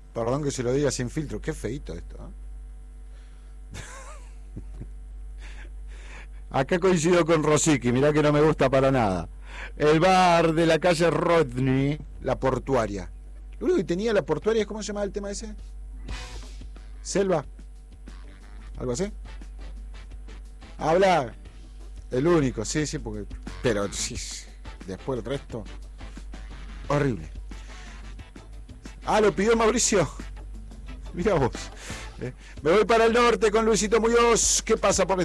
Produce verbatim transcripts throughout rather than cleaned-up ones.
Perdón que se lo diga sin filtro, qué feíto esto, ¿eh? Acá coincido con Rosicky, mirá que no me gusta para nada. El bar de la calle Rodney, la portuaria. Lo único que tenía la portuaria es, ¿cómo se llamaba el tema ese? Selva. ¿Algo así? Habla. El único, sí, sí, porque. Pero sí, después el resto. Horrible. Ah, lo pidió Mauricio. Mirá vos. Eh, me voy para el norte con Luisito Muñoz. ¿Qué pasa por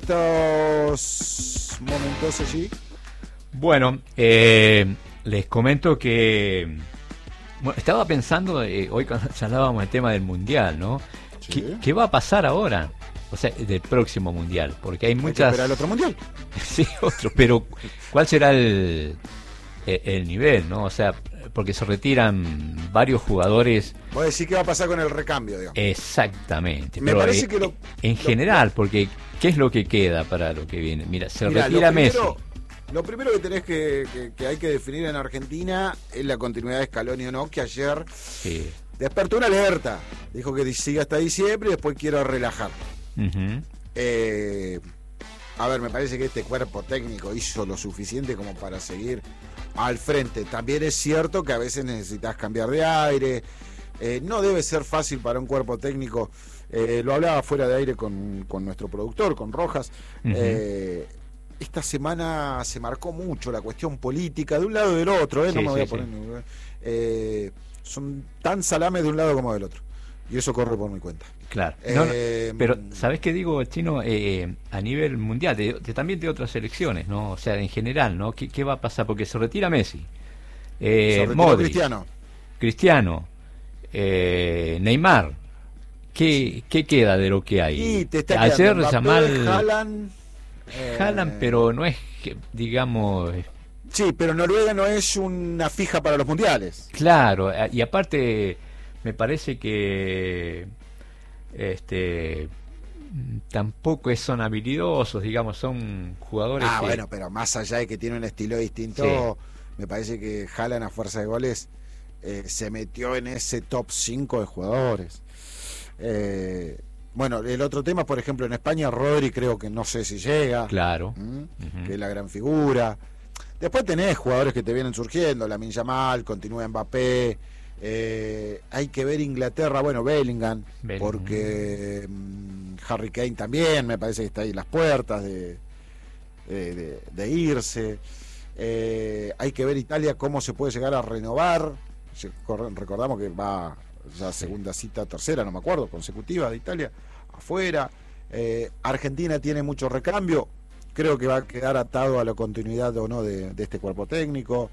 estos momentos allí? Bueno, eh, les comento que bueno, estaba pensando eh, hoy cuando charlábamos el tema del mundial, ¿no? Sí. ¿Qué, ¿Qué va a pasar ahora? O sea, del próximo mundial, porque hay Hay muchas. que esperar el otro mundial. Sí, otro, pero ¿cuál será el, el, el nivel, no? O sea, porque se retiran varios jugadores. Vos decís qué va a pasar con el recambio, digamos. Exactamente. Me pero parece eh, que lo, en lo, general, porque ¿qué es lo que queda para lo que viene? Mira, se Mirá, retira lo primero, Messi. Lo primero que tenés que, que, que hay que definir en Argentina es la continuidad de Scaloni o no, que ayer Sí. despertó una alerta. Dijo que siga hasta diciembre y después quiero relajar. Uh-huh. Eh, a ver, me parece que este cuerpo técnico hizo lo suficiente como para seguir al frente. También es cierto que a veces necesitas cambiar de aire. Eh, no debe ser fácil para un cuerpo técnico. Eh, lo hablaba fuera de aire con, con nuestro productor, con Rojas. Uh-huh. Eh, esta semana se marcó mucho la cuestión política de un lado y del otro. ¿eh? Sí, no me voy sí, a poner. sí. Eh, son tan salames de un lado como del otro. Y eso corre por mi cuenta. Claro. Eh, No, no, pero, ¿sabés qué digo, Chino? Eh, a nivel mundial, de, de, también de otras selecciones, ¿no? O sea, en general, ¿no? ¿Qué, qué va a pasar? Porque se retira Messi. Eh, se retiró Modric, Cristiano. Cristiano. Eh, Neymar. ¿Qué, ¿Qué queda de lo que hay? Y te está Ayer Mbappé, Yamal. Haaland, eh... Haaland, pero no es, que, digamos. Sí, pero Noruega no es una fija para los mundiales. Claro, y aparte, me parece que. Este. Tampoco son habilidosos, digamos, son jugadores. Ah, que... bueno, pero más allá de que tiene un estilo distinto, sí. Me parece que Haaland a fuerza de goles eh, se metió en ese top cinco de jugadores. Eh, bueno, el otro tema, por ejemplo, en España, Rodri creo que no sé si llega. Claro. ¿Mm? Uh-huh. Que es la gran figura. Después tenés jugadores que te vienen surgiendo, Lamine Yamal, continúa Mbappé. Eh, hay que ver Inglaterra, bueno, Bellingham, Bellingham. porque um, Harry Kane también, me parece que está ahí en las puertas de, de, de, de irse. Eh, hay que ver Italia cómo se puede llegar a renovar. Recordamos que va ya segunda cita, tercera, no me acuerdo, consecutiva de Italia, afuera. Eh, Argentina tiene mucho recambio, creo que va a quedar atado a la continuidad o no de, de este cuerpo técnico.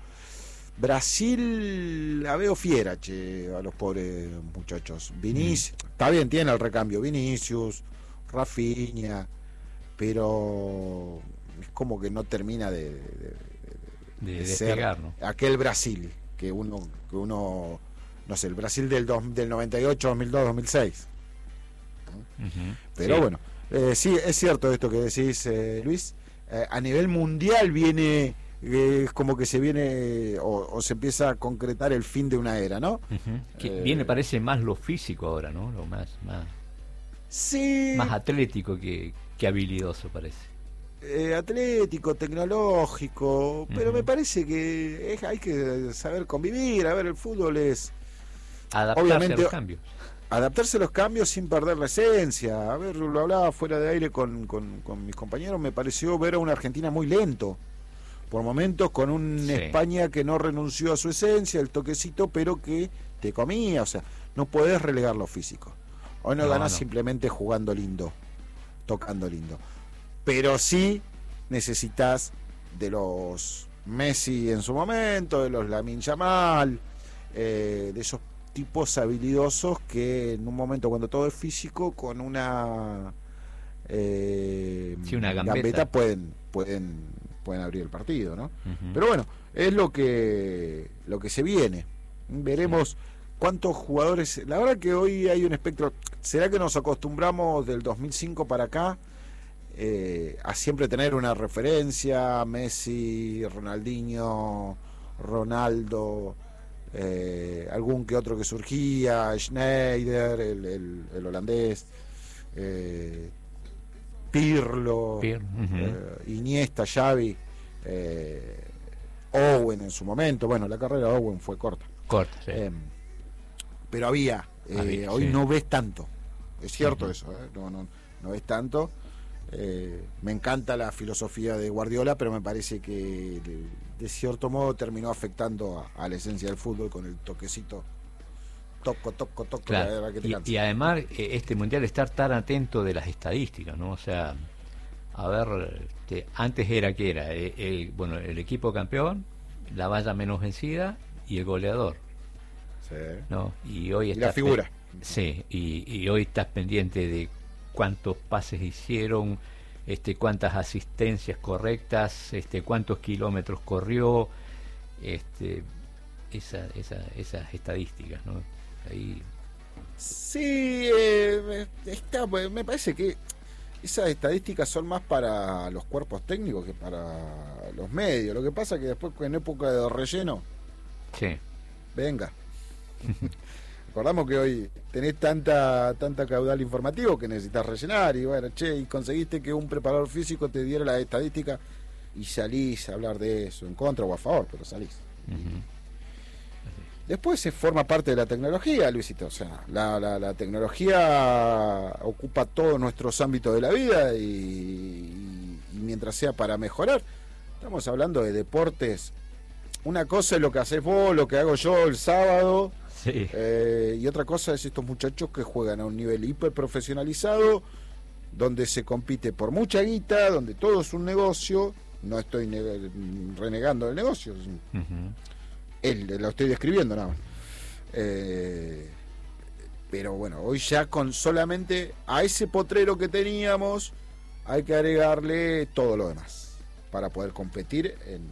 Brasil la veo fiera, che, a los pobres muchachos. Vinicius, mm. está bien, tiene el recambio, Vinicius, Rafinha, pero es como que no termina de, de, de, de, de despegar, ser ¿no? aquel Brasil que uno, que uno, no sé, el Brasil del, dos, del noventa y ocho, dos mil dos, dos mil seis. Uh-huh. Pero sí. bueno, eh, sí, es cierto esto que decís, eh, Luis. Eh, a nivel mundial viene... es como que se viene o, o se empieza a concretar el fin de una era, ¿no? Uh-huh. Que eh, viene, parece más lo físico ahora, ¿no? Lo más, más, sí, más atlético que, que habilidoso parece. Eh, atlético, tecnológico, pero uh-huh. me parece que es, hay que saber convivir. A ver, el fútbol es adaptarse obviamente, a los cambios. Adaptarse a los cambios sin perder la esencia. A ver, lo hablaba fuera de aire con, con, con mis compañeros, me pareció ver a una Argentina muy lento. Por momentos con un sí. España que no renunció a su esencia, el toquecito, pero que te comía. O sea, no podés relegar lo físico. Hoy no, no ganás no. simplemente jugando lindo, tocando lindo. Pero sí necesitas de los Messi en su momento, de los Lamine Yamal, eh, de esos tipos habilidosos que en un momento cuando todo es físico, con una, eh, sí, una gambeta. gambeta pueden... pueden pueden abrir el partido, ¿no? Uh-huh. Pero bueno, es lo que lo que se viene. Veremos sí. cuántos jugadores... La verdad que hoy hay un espectro... ¿Será que nos acostumbramos del dos mil cinco para acá eh, a siempre tener una referencia? Messi, Ronaldinho, Ronaldo, eh, algún que otro que surgía, Schneider, el, el, el holandés, eh, Pirlo, Pirlo, uh-huh. eh, Iniesta, Xavi, eh, Owen en su momento. Bueno, la carrera de Owen fue corta. Corta, sí. Eh, pero había, eh, había hoy sí. No ves tanto, es cierto uh-huh. eso, eh, no, no, no ves tanto. Eh, me encanta la filosofía de Guardiola, pero me parece que de, de cierto modo terminó afectando a, a la esencia del fútbol con el toquecito, toco, toco, toco. Claro. La que te y, y además este mundial estar tan atento de las estadísticas, ¿no? O sea, a ver, este, antes era que era el, el, bueno, el equipo campeón, la valla menos vencida y el goleador. Sí. ¿No? Y hoy y la figura. Pe- sí, y, y hoy estás pendiente de cuántos pases hicieron, este, cuántas asistencias correctas, este, cuántos kilómetros corrió, este, esa, esa, esas estadísticas, ¿no? Ahí. Sí, eh, está, me parece que esas estadísticas son más para los cuerpos técnicos que para los medios. Lo que pasa que después en época de relleno, sí. venga. Recordamos que hoy tenés tanta tanta caudal informativo que necesitas rellenar y bueno, che, y conseguiste que un preparador físico te diera la estadística y salís a hablar de eso, en contra o a favor, pero salís. Uh-huh. Después se forma parte de la tecnología, Luisito, o sea, la, la, la tecnología ocupa todos nuestros ámbitos de la vida y, y, y mientras sea para mejorar, estamos hablando de deportes. Una cosa es lo que haces vos, lo que hago yo el sábado. Sí. Eh, y otra cosa es estos muchachos que juegan a un nivel hiper profesionalizado, donde se compite por mucha guita, donde todo es un negocio. No estoy ne- renegando del negocio, uh-huh. Él, lo estoy describiendo nada más. Eh, pero bueno, hoy ya con solamente a ese potrero que teníamos hay que agregarle todo lo demás para poder competir en,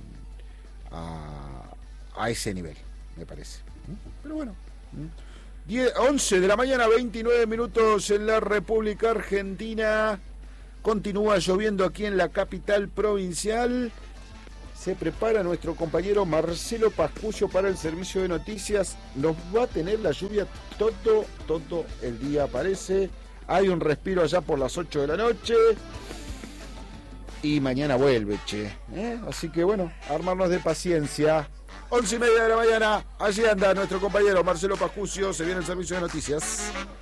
a, a ese nivel, me parece. Pero bueno, diez, once de la mañana, veintinueve minutos en la República Argentina. Continúa lloviendo aquí en la capital provincial. Se prepara nuestro compañero Marcelo Pascucio para el servicio de noticias. Nos va a tener la lluvia todo, todo el día, parece. Hay un respiro allá por las ocho de la noche. Y mañana vuelve, che. ¿Eh? Así que bueno, armarnos de paciencia. Once y media de la mañana, allí anda nuestro compañero Marcelo Pascucio, se viene el servicio de noticias.